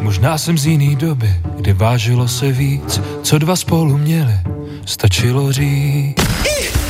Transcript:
Možná jsem z jiný doby, kdy vážilo se víc, co dva spolu měli, stačilo říct.